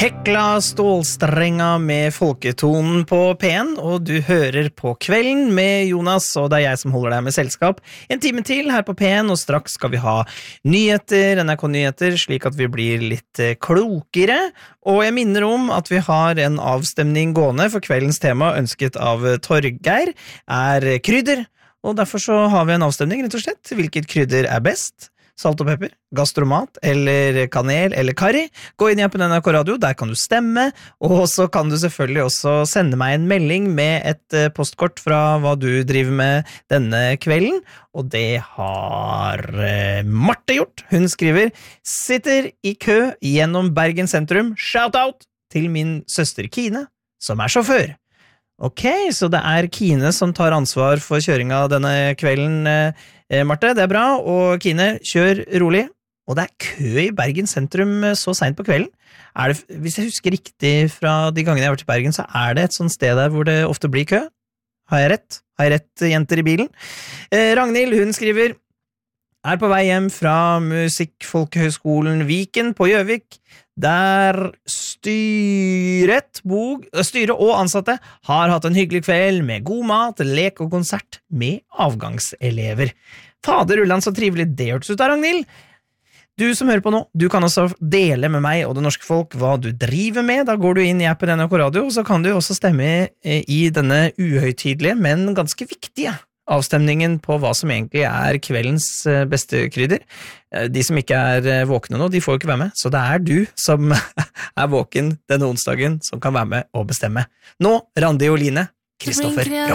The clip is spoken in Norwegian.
Hekla stålstrenga med folketonen på P1, og du hører på Kvelden med Jonas, og det jeg som holder deg med selskap. En time til her på P1, og straks skal vi ha nyheter, NRK-nyheter, slik at vi blir litt klokere. Og jeg minner om at vi har en avstemning gående, for kveldens tema, ønsket av Torgeir, krydder. Og derfor så har vi en avstemning, rett og slett. Hvilket krydder best? Salt og pepper, gastromat, eller kanel, eller karri. Gå inn i appen NRK Radio, der kan du stemme, og så kan du selvfølgelig også sende meg en melding med et postkort fra hva du driver med denne kvelden, og det har Marte gjort. Hun skriver, sitter i kø gjennom Bergen sentrum, shout out til min søster Kine, som sjåfør. Ok, så det Kine som tar ansvar for kjøringa denne kvelden, Marte, det bra, og Kine, kjør rolig. Og det kø i Bergen sentrum så sent på kvelden. Hvis jeg husker riktig fra de gangene jeg har vært i Bergen, så det et sånt sted der hvor det ofte blir kø. Har jeg rett? Har jeg rett, jenter i bilen? Ragnhild, hun skriver, på vei hjem fra Musikkfolkehøgskolen Viken på Gjøvik, der styret og ansatte har hatt en hyggelig kveld med god mat, lek og konsert med avgangselever. Fader Ulland, så trivelig det hørtes ut av, Ragnhild. Du som hører på nå, du kan også dele med meg og det norske folk hva du driver med. Da går du inn i appen NRK Radio, og så kan du også stemme i denne uhøytidelige, men ganske viktige avstemningen på hva som egentlig kveldens beste krydder. De som ikke våkne nå, de får jo ikke være med, så det du som våken denne onsdagen som kan være med og bestemme. Nå, Randi og Line, Kristoffer.